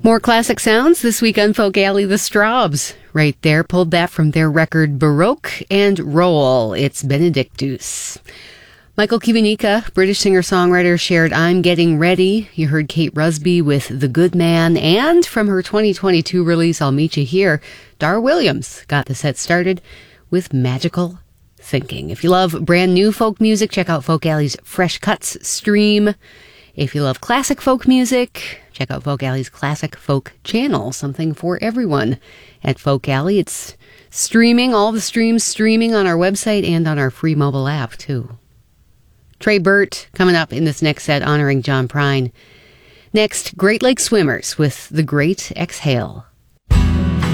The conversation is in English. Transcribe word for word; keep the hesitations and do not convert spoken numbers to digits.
More classic sounds this week on Folk Alley. The Strawbs, right there, pulled that from their record Baroque and Roll. It's Benedictus. Michael Kiwanuka, British singer-songwriter, shared I'm Getting Ready. You heard Kate Rusby with The Good Man. And from her twenty twenty-two release, I'll Meet You Here, Dar Williams got the set started with Magical Thinking. If you love brand new folk music, check out Folk Alley's Fresh Cuts stream. If you love classic folk music, check out Folk Alley's Classic Folk channel, something for everyone at Folk Alley. It's streaming, all the streams streaming on our website and on our free mobile app, too. Trey Burt coming up in this next set, honoring John Prine. Next, Great Lake Swimmers with The Great Exhale.